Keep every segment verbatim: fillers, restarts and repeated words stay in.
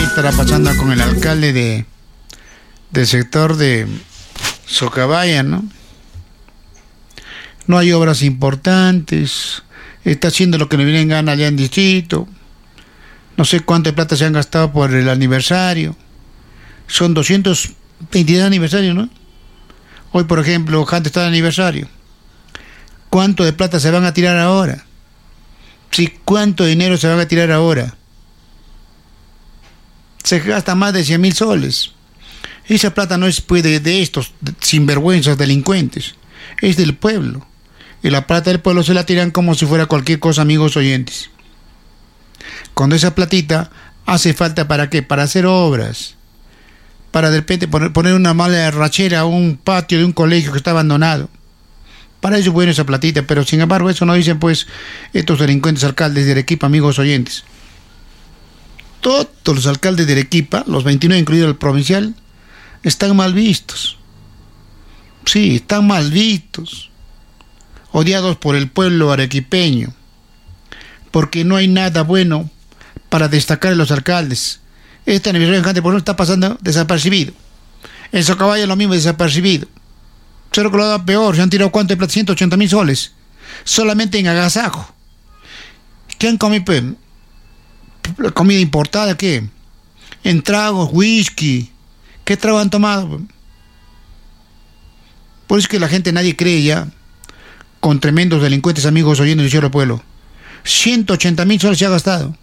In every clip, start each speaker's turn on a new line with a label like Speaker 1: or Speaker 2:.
Speaker 1: estará pasando con el alcalde de del sector de Socabaya, ¿no? No hay obras importantes, está haciendo lo que le viene en gana allá en distrito, no sé cuánto de plata se han gastado por el aniversario, son doscientos veintidós aniversarios, ¿no? Hoy, por ejemplo, Jante está de aniversario. ¿Cuánto de plata se van a tirar ahora? Sí, ¿cuánto dinero se van a tirar ahora? Se gasta más de cien mil soles. Esa plata no es pues, de, de estos sinvergüenzas delincuentes, es del pueblo. Y la plata del pueblo se la tiran como si fuera cualquier cosa, amigos oyentes. Cuando esa platita hace falta, ¿para qué? Para hacer obras. Para de repente poner, poner una mala rachera a un patio de un colegio que está abandonado. Para eso es bueno esa platita, pero sin embargo eso no dicen pues estos delincuentes alcaldes de Arequipa, amigos oyentes. Todos los alcaldes de Arequipa, los veintinueve incluido el provincial, están mal vistos. Sí, están mal vistos. Odiados por el pueblo arequipeño. Porque no hay nada bueno para destacar en los alcaldes. Este aniversario de Jante, por ejemplo, está pasando desapercibido. En Socabaya lo mismo, desapercibido. Solo que lo da peor, se han tirado cuánto de plata, ciento ochenta mil soles. Solamente en agasajo. ¿Qué han comido? Pues, comida importada, ¿qué? En tragos, whisky. ¿Qué trago han tomado? Por eso es que la gente, nadie cree ya, con tremendos delincuentes, amigos oyendo el cielo pueblo. ciento ochenta mil soles se ha gastado.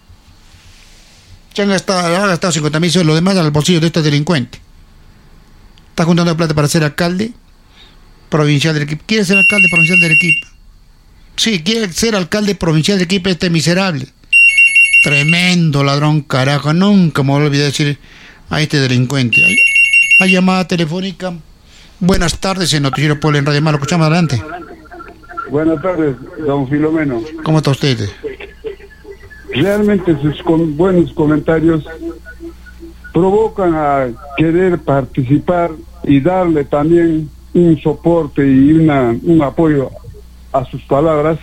Speaker 1: Se han gastado, ha gastado cincuenta mil soles, lo demás al bolsillo de estos delincuentes. Está juntando plata para ser alcalde provincial de Arequipa. ¿Quiere ser alcalde provincial de Arequipa? Sí, quiere ser alcalde provincial de Arequipa, este miserable. Tremendo ladrón, carajo. Nunca me voy a olvidar decir a este delincuente. Hay, hay llamada telefónica. Buenas tardes en Noticiero Pueblo en Radio Mar. Lo escuchamos adelante.
Speaker 2: Buenas tardes, don Filomeno.
Speaker 1: ¿Cómo está usted?
Speaker 2: Realmente sus con buenos comentarios provocan a querer participar y darle también un soporte y una, un apoyo a sus palabras.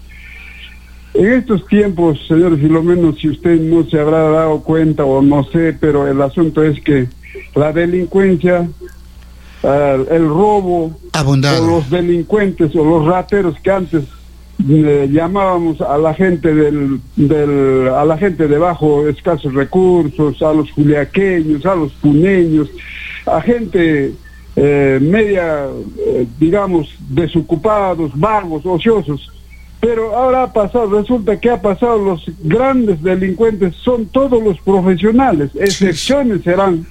Speaker 2: En estos tiempos, señor Filomeno, si usted no se habrá dado cuenta o no sé, pero el asunto es que la delincuencia, uh, el robo,
Speaker 1: abundado,
Speaker 2: o los delincuentes o los rateros que antes eh, llamábamos a la gente del, del a la gente de bajo escasos recursos, a los juliaqueños, a los puneños, a gente eh, media, eh, digamos, desocupados, vagos, ociosos. Pero ahora ha pasado, resulta que ha pasado, los grandes delincuentes son todos los profesionales, excepciones serán.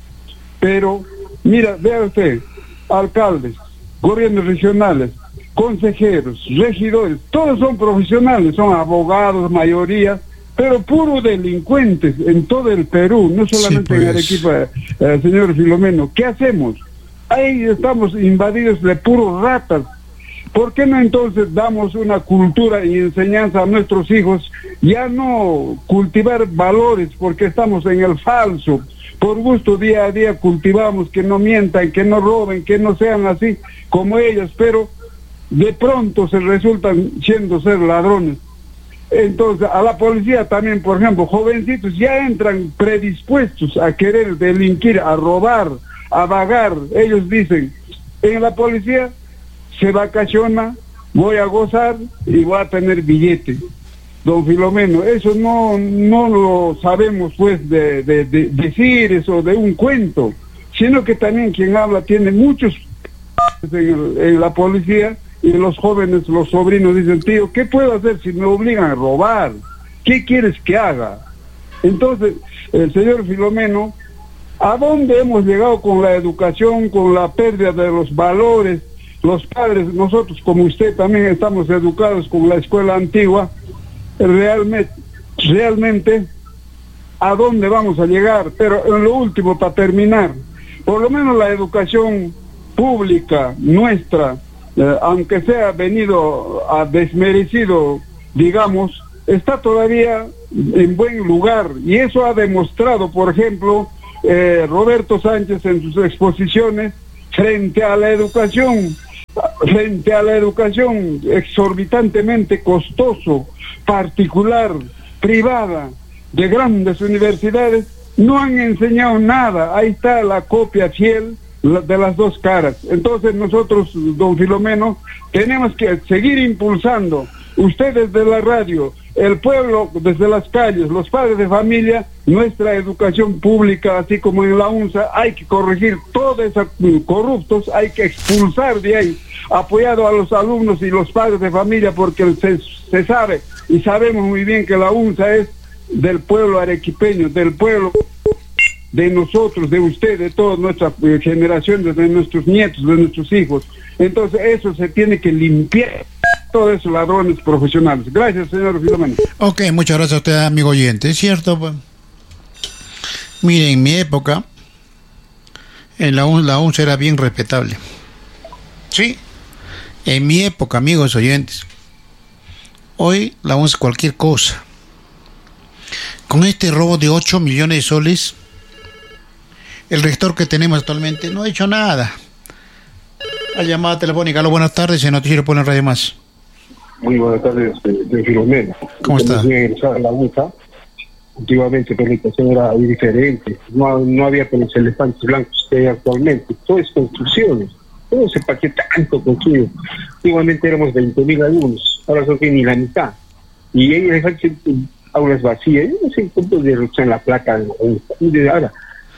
Speaker 2: Pero, mira, vea usted, alcaldes, gobiernos regionales, consejeros, regidores, todos son profesionales, son abogados, mayoría, pero puros delincuentes en todo el Perú, no solamente sí, pues. En Arequipa, eh, señor Filomeno. ¿Qué hacemos? Ahí estamos invadidos de puros ratas. ¿Por qué no entonces damos una cultura y enseñanza a nuestros hijos? Ya no cultivar valores porque estamos en el falso. Por gusto día a día cultivamos que no mientan, que no roben, que no sean así como ellos, pero de pronto se resultan siendo ser ladrones. Entonces a la policía también, por ejemplo, jovencitos ya entran predispuestos a querer delinquir, a robar, a vagar. Ellos dicen, en la policía se vacaciona, voy a gozar y voy a tener billete. Don Filomeno, eso no no lo sabemos pues de, de, de decir eso de un cuento, sino que también quien habla tiene muchos en, el, en la policía, y los jóvenes, los sobrinos dicen, tío, ¿qué puedo hacer si me obligan a robar? ¿Qué quieres que haga? Entonces, el señor Filomeno, ¿a dónde hemos llegado con la educación, con la pérdida de los valores? Los padres, nosotros como usted también estamos educados con la escuela antigua. Realmente, realmente, ¿a dónde vamos a llegar? Pero en lo último, para terminar, por lo menos la educación pública nuestra, eh, aunque sea venido a desmerecido, digamos, está todavía en buen lugar, y eso ha demostrado, por ejemplo, eh, Roberto Sánchez en sus exposiciones frente a la educación, frente a la educación exorbitantemente costoso, particular, privada, de grandes universidades. no han enseñado nada. Ahí está la copia fiel de las dos caras. Entonces nosotros, don Filomeno, tenemos que seguir impulsando, ustedes de la radio, el pueblo desde las calles, los padres de familia, nuestra educación pública, así como en la UNSA. Hay que corregir todos esos corruptos, hay que expulsar de ahí, apoyado a los alumnos y los padres de familia, porque se, se sabe y sabemos muy bien que la UNSA es del pueblo arequipeño, del pueblo de nosotros, de usted, de toda nuestra eh, generación, de nuestros nietos, de nuestros hijos. Entonces eso se tiene que limpiar, todos esos ladrones profesionales. Gracias, señor Filomeno.
Speaker 1: Ok, muchas gracias a usted, amigo oyente. Es cierto, pues. Miren, en mi época, en la, la UNSA era bien respetable. Sí, en mi época, amigos oyentes. Hoy la UNSA es cualquier cosa. Con este robo de ocho millones de soles, el rector que tenemos actualmente no ha hecho nada. La llamada telefónica. Aló, buenas tardes, en Noticiero Pueblo en Radio Más.
Speaker 3: Muy buenas tardes, de Filomeno.
Speaker 1: ¿Cómo está?
Speaker 3: A la UNSA, últimamente la educación era diferente. No, no había con los elefantes blancos que hay actualmente. Todo es construcciones. Todo se para qué tanto construido. Antiguamente éramos veinte mil alumnos, ahora son que ni la mitad. Y hay elefantes aulas vacías. Yo no sé cuántos de en la placa de la UNSA. Y de ahora,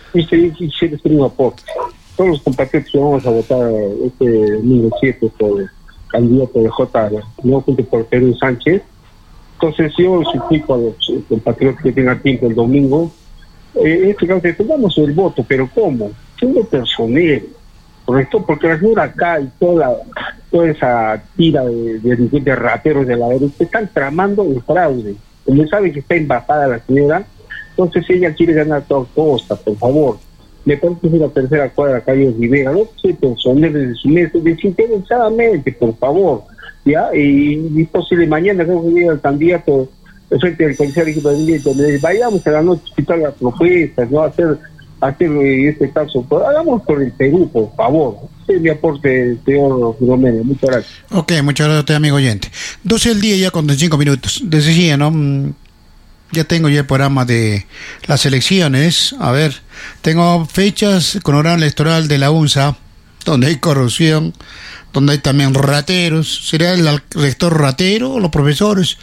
Speaker 3: y quisiera hacer un aporte. Todos los compatriotas que vamos a votar este domingo siete por candidato de J, no junto por Perú Sánchez. Entonces yo suplico a los compatriotas que tengan tiempo el domingo, eh, este caso, tengamos el voto, pero ¿cómo? Siendo personero, ¿correcto? Porque la señora acá y toda, la, toda esa tira de, de delincuentes rateros de la derecha están tramando el fraude. Como sabe que está embajada la señora, entonces ella quiere ganar a toda costa, por favor. Me parece que es la tercera cuadra calle Rivera, no soy personero desde su mes, desinteresadamente, por favor, ya, y, y posible mañana creo que llega el candidato el frente del comisario de equipo de vayamos a la noche a quitar las propuestas, no hacer, hacer este caso, pero hagamos por el Perú, por favor. Ese es mi aporte, señor Filomeno, muchas gracias.
Speaker 1: Ok, muchas gracias a usted, amigo oyente. doce del día ya con cinco minutos. Decía, ¿no? Ya tengo ya el programa de las elecciones. A ver, tengo fechas con horario electoral de la UNSA, donde hay corrupción, donde hay también rateros. ¿Será el rector ratero o los profesores?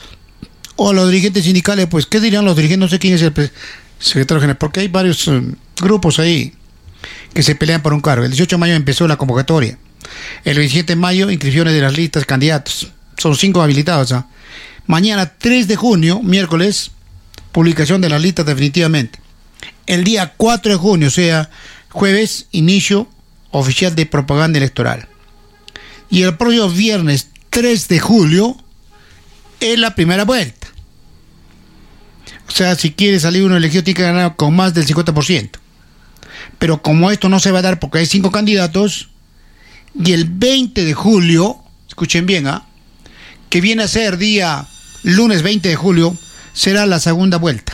Speaker 1: O los dirigentes sindicales, pues, ¿qué dirían los dirigentes? No sé quién es el secretario general, porque hay varios um, grupos ahí que se pelean por un cargo. El dieciocho de mayo empezó la convocatoria. El veintisiete de mayo, inscripciones de las listas de candidatos. Son cinco habilitados. ¿eh? Mañana, tres de junio, miércoles, publicación de las listas definitivamente. El día cuatro de junio, o sea, jueves, inicio oficial de propaganda electoral. Y el próximo viernes tres de julio es la primera vuelta. O sea, si quiere salir uno elegido, tiene que ganar con más del cincuenta por ciento. Pero como esto no se va a dar porque hay cinco candidatos, y el veinte de julio, escuchen bien, ¿ah? que viene a ser día lunes veinte de julio, será la segunda vuelta.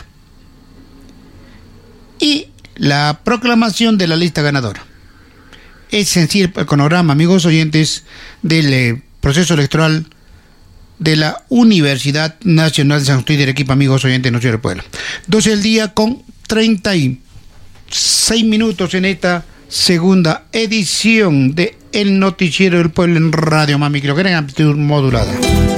Speaker 1: Y la proclamación de la lista ganadora. Es sencillo el cronograma, amigos oyentes, del eh, proceso electoral de la Universidad Nacional de San Justo y de Arequipa, amigos oyentes de Noticiero del Pueblo. doce del día con treinta y seis minutos en esta segunda edición de El Noticiero del Pueblo en Radio Mami, que lo quieren en amplitud modulada.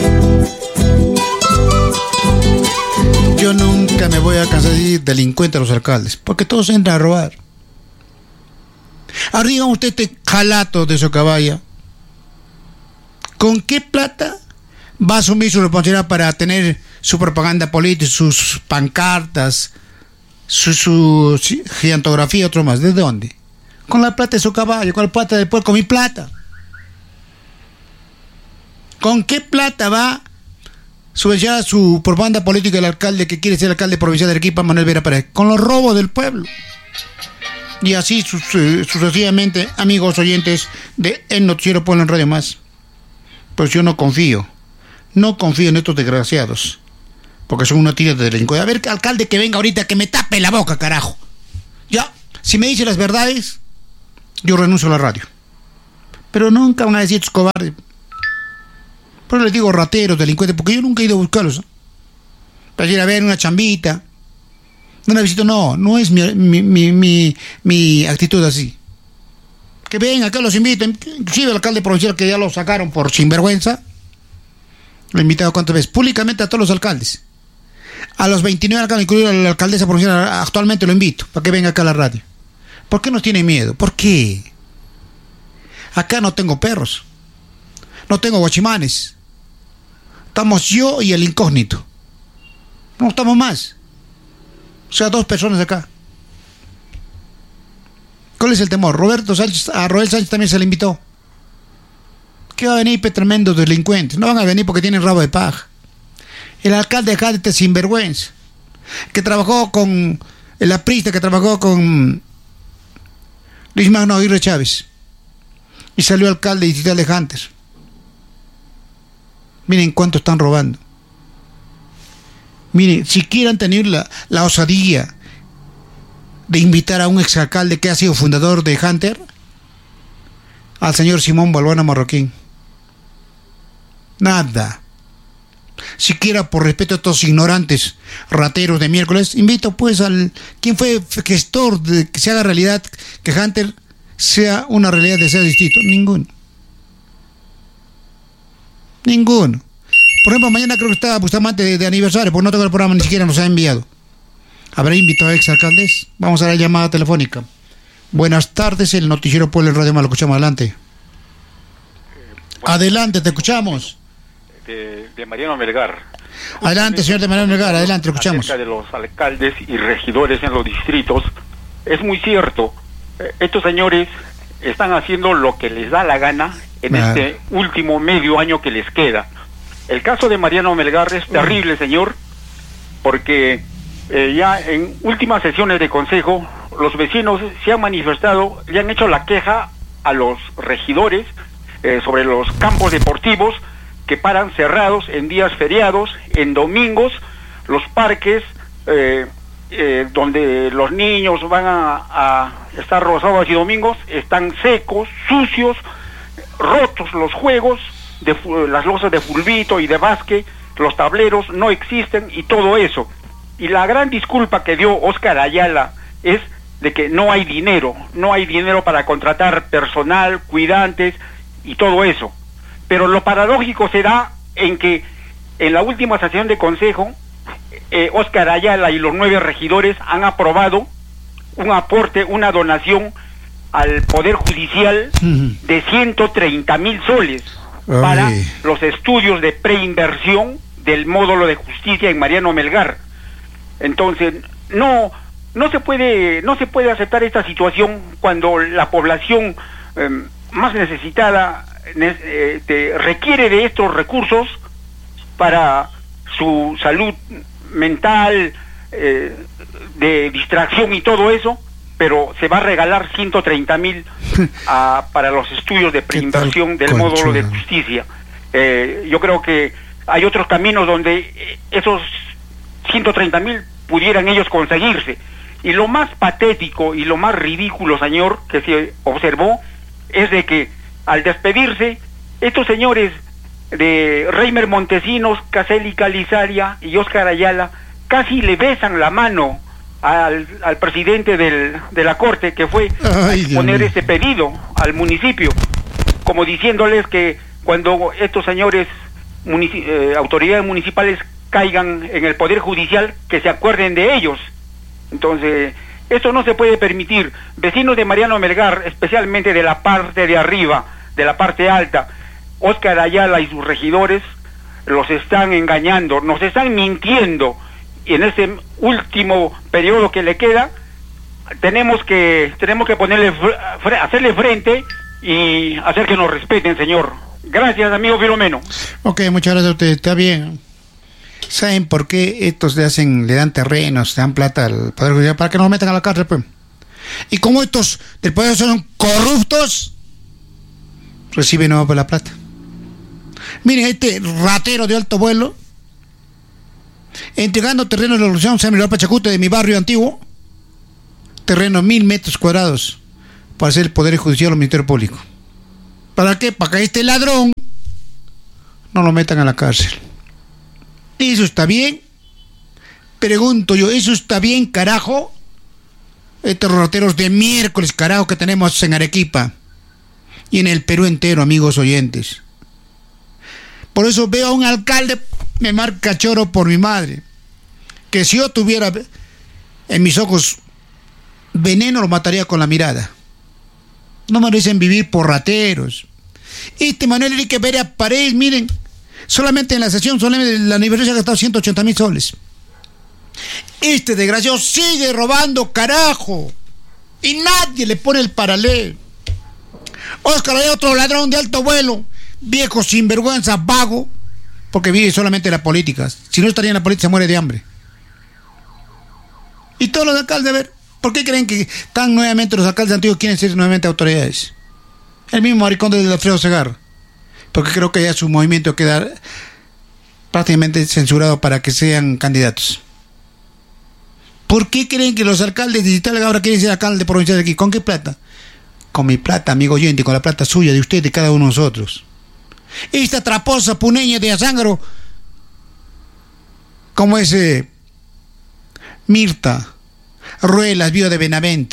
Speaker 1: Yo nunca me voy a cansar de decir delincuentes a los alcaldes, porque todos entran a robar. Ahora digan usted este jalato de Socabaya, ¿con qué plata va a asumir su responsabilidad para tener su propaganda política, sus pancartas, su, su gigantografía y otro más? ¿De dónde? Con la plata de Socabaya, con la plata del pueblo, con mi plata. ¿Con qué plata va subvencionar su propaganda política del alcalde que quiere ser alcalde provincial de Arequipa, Manuel Vera Pérez? Con los robos del pueblo. Y así sucesivamente, amigos oyentes de El Noticiero Pueblo en Radio Más. Pues yo no confío, no confío en estos desgraciados, porque son una tira de delincuentes. A ver, alcalde que venga ahorita, que me tape la boca, carajo. Ya, si me dice las verdades, yo renuncio a la radio. Pero nunca van a decir estos cobardes. Pero les digo rateros, delincuentes, porque yo nunca he ido a buscarlos. ¿eh? Para ir a ver una chambita. No la visito, no, no es mi, mi, mi, mi, mi actitud así. Que ven, acá los invito, inclusive el alcalde provincial que ya lo sacaron por sinvergüenza, lo he invitado cuántas veces, públicamente a todos los alcaldes. A los veintinueve alcaldes, incluido a la alcaldesa provincial, actualmente lo invito, para que venga acá a la radio. ¿Por qué nos tiene miedo? ¿Por qué? Acá no tengo perros, no tengo guachimanes. Estamos yo y el incógnito. No estamos más. O sea, dos personas acá. ¿Cuál es el temor? Roberto Sánchez, a Roel Sánchez también se le invitó. ¿Qué va a venir, pe, tremendos delincuentes? No van a venir porque tienen rabo de paja. El alcalde acá de este sinvergüenza, que trabajó con el aprista, que trabajó con Luis Magno Aguirre Chávez, y salió alcalde distrital de Hunter. Miren cuánto están robando. Miren, si quieren tener la, la osadía de invitar a un exalcalde que ha sido fundador de Hunter, al señor Simón Balbuena Marroquín. Nada. Siquiera por respeto a estos ignorantes rateros de miércoles, invito pues al... ¿Quién fue gestor de que se haga realidad que Hunter sea una realidad de ser distinto? Ninguno. Ninguno. Por ejemplo, mañana creo que está Bustamante de, de aniversario, porque no tengo el programa, ni siquiera nos ha enviado. ¿Habrá invitado a exalcaldes? Vamos a la llamada telefónica. Buenas tardes, el noticiero Pueblo en Radio Más, lo escuchamos adelante. Eh, bueno, adelante, te escuchamos.
Speaker 4: De, de Mariano Melgar.
Speaker 1: Adelante, señor de Mariano Melgar, adelante, lo escuchamos.
Speaker 4: Acerca de los alcaldes y regidores en los distritos, es muy cierto, eh, estos señores están haciendo lo que les da la gana en ah. este último medio año que les queda. El caso de Mariano Melgar es terrible, uh. señor, porque eh, ya en últimas sesiones de consejo, los vecinos se han manifestado, le han hecho la queja a los regidores eh, sobre los campos deportivos que paran cerrados en días feriados, en domingos, los parques eh, eh, donde los niños van a, a estar los sábados y domingos, están secos, sucios, rotos los juegos, de las losas de fulbito y de básquet, los tableros no existen y todo eso. Y la gran disculpa que dio Óscar Ayala es de que no hay dinero, no hay dinero para contratar personal, cuidantes y todo eso. Pero lo paradójico será en que en la última sesión de consejo, eh, Óscar Ayala y los nueve regidores han aprobado un aporte, una donación al Poder Judicial de ciento treinta mil soles para Ay. los estudios de preinversión del módulo de justicia en Mariano Melgar. Entonces, no no se puede no se puede aceptar esta situación cuando la población eh, más necesitada eh, te requiere de estos recursos para su salud mental, eh, de distracción y todo eso, pero se va a regalar ciento treinta mil para los estudios de preinversión del conchuda? módulo de justicia. Eh, yo creo que hay otros caminos donde esos ciento treinta mil pudieran ellos conseguirse. Y lo más patético y lo más ridículo, señor, que se observó, es de que al despedirse, estos señores de Reimer Montesinos, Caselli Calizaria y Óscar Ayala casi le besan la mano al, al presidente del, de la Corte, que fue Ay, a poner este pedido al municipio, como diciéndoles que cuando estos señores munici- eh, autoridades municipales caigan en el Poder Judicial, que se acuerden de ellos. Entonces, esto no se puede permitir. Vecinos de Mariano Melgar, especialmente de la parte de arriba, de la parte alta, Óscar Ayala y sus regidores los están engañando, nos están mintiendo. Y en este último periodo que le queda, tenemos que tenemos que ponerle fre- hacerle frente y hacer que nos respeten, señor. Gracias, amigo Filomeno.
Speaker 1: Ok, muchas gracias a usted, está bien. ¿Saben por qué estos le hacen, le dan terrenos, le dan plata al Poder Judicial? Para que no lo metan a la cárcel, pues. Y como estos del Poder son corruptos, reciben nuevo por la plata. Miren, este ratero de alto vuelo, entregando terrenos de la Revolución San Miguel Pachacute de mi barrio antiguo, terreno mil metros cuadrados, para hacer el Poder Judicial o el Ministerio Público. ¿Para qué? Para que este ladrón no lo metan a la cárcel. Eso está bien, Pregunto yo, ¿eso está bien, carajo? Estos rateros de miércoles, carajo, que tenemos en Arequipa y en el Perú entero, amigos oyentes. Por eso veo a un alcalde, me marca choro por mi madre, que si yo tuviera en mis ojos veneno, lo mataría con la mirada. No merecen vivir por rateros. Este Manuel Enrique Vera Paredes, miren, solamente en la sesión, solamente en la aniversario ha gastado ciento ochenta mil soles. Este desgraciado sigue robando, carajo, y nadie le pone el paralelo. Óscar, hay otro ladrón de alto vuelo, viejo sinvergüenza, vago, porque vive solamente en la política. Si no estaría en la política, se muere de hambre. Y todos los alcaldes, a ver, ¿por qué creen que están nuevamente los alcaldes antiguos quieren ser nuevamente autoridades? El mismo maricón de Alfredo Segarra, porque creo que ya su movimiento queda prácticamente censurado para que sean candidatos. ¿Por qué creen que los alcaldes digitales ahora quieren ser alcalde provincial de aquí? ¿Con qué plata? Con mi plata, amigo oyente, con la plata suya, de usted, de cada uno de nosotros. Esta traposa puneña de Azángaro, como ese Mirta Ruelas, viuda de Benavente,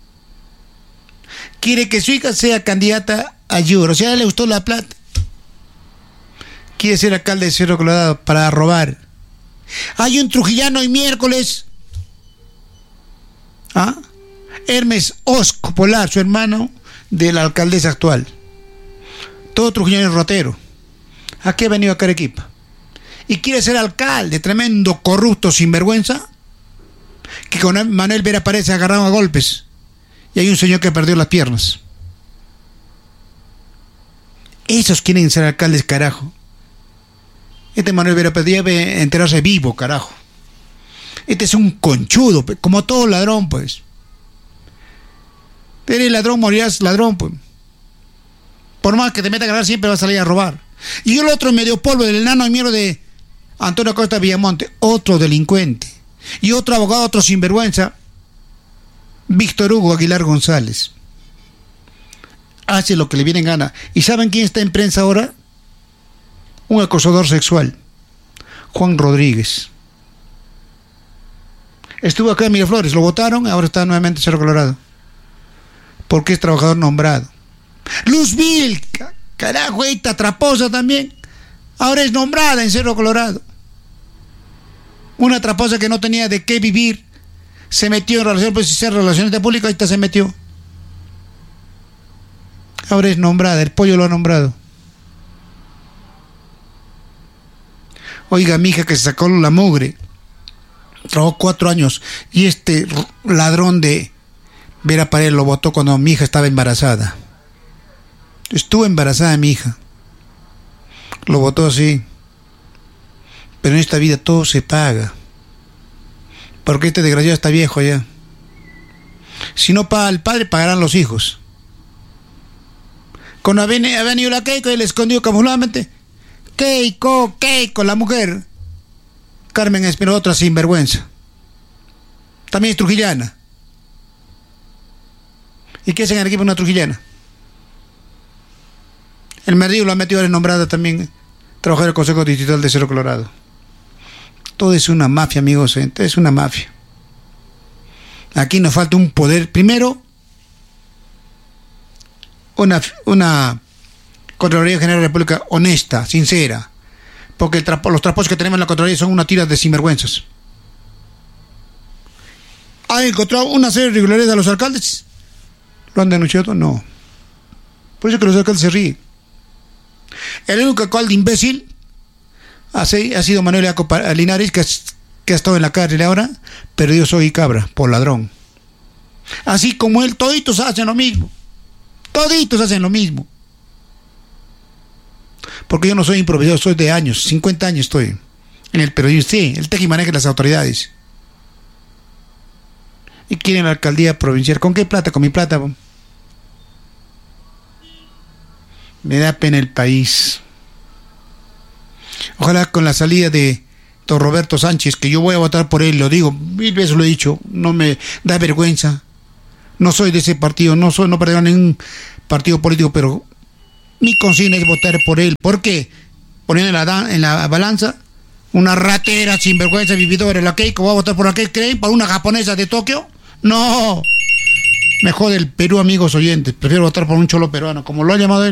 Speaker 1: quiere que su hija sea candidata a Llur, o sea, le gustó la plata. Quiere ser alcalde de Cerro Colorado para robar. Hay un trujillano hoy miércoles, ¿ah? Hermes Osco Polar, su hermano de la alcaldesa actual. Todo trujillano es rotero. Aquí ha venido a Arequipa y quiere ser alcalde, tremendo corrupto sinvergüenza, que con Manuel Vera Paredes se agarraron a golpes y hay un señor que perdió las piernas. Esos quieren ser alcaldes, carajo. Este Manuel Vera Paredes debe enterarse vivo, carajo. Este es un conchudo, como todo ladrón, pues. Eres ladrón, morirás ladrón, pues. Por más que te metas a ganar, siempre vas a salir a robar. Y el otro medio polvo del enano y mierda de Antonio Costa Villamonte, otro delincuente. Y otro abogado, otro sinvergüenza, Víctor Hugo Aguilar González. Hace lo que le viene en gana. ¿Y saben quién está en prensa ahora? Un acosador sexual, Juan Rodríguez. Estuvo acá en Miraflores, lo votaron, ahora está nuevamente en Cerro Colorado, porque es trabajador nombrado. Luz Vilca, carajo, esta traposa también, ahora es nombrada en Cerro Colorado. Una traposa que no tenía de qué vivir, se metió en relación, pues si se relaciones de público, ahí está, se metió. Ahora es nombrada, el pollo lo ha nombrado. Oiga, mi hija que se sacó la mugre, trabajó cuatro años y este ladrón de Vera Paredes lo votó cuando mi hija estaba embarazada. Estuvo embarazada mi hija, lo votó así. Pero en esta vida todo se paga, porque este desgraciado está viejo ya. Si no paga el padre, pagarán los hijos. Cuando ha venido la Keiko y le escondió camufladamente, Keiko, Keiko, la mujer Carmen Espinosa, otra sinvergüenza, también es trujillana. ¿Y qué hacen en el equipo una trujillana? El marido lo ha metido a la nombrada también, trabajar en el Consejo Distrital de Cerro Colorado. Todo es una mafia, amigos, es una mafia. Aquí nos falta un poder, primero, una, una Contraloría General de la República honesta, sincera, porque el trapo, los trapos que tenemos en la Contraloría son una tira de sinvergüenzas. ¿Han encontrado una serie de irregularidades a los alcaldes? ¿Lo han denunciado? No. Por eso que los alcaldes se ríen. El único alcalde imbécil ha sido Manuel Jaco Linares, que, que ha estado en la cárcel ahora, pero yo soy cabra, por ladrón. Así como él, toditos hacen lo mismo. Toditos hacen lo mismo. Porque yo no soy improvisador, soy de años, cincuenta años estoy en el periodismo, sí, el tejimaneje de las autoridades. Y quieren la alcaldía provincial. ¿Con qué plata? Con mi plata. Me da pena el país. Ojalá con la salida de don Roberto Sánchez, que yo voy a votar por él, lo digo, mil veces lo he dicho, no me da vergüenza. No soy de ese partido, no soy, no pertenezco a ningún partido político, pero mi consigna es votar por él. ¿Por qué? Poniendo en la, en la balanza Una ratera, sinvergüenza, vividora. La Keiko va a votar por la Keiko, ¿creen? ¿Por una japonesa de Tokio? No. Me jode el Perú, amigos oyentes. Prefiero votar por un cholo peruano, como lo ha llamado él.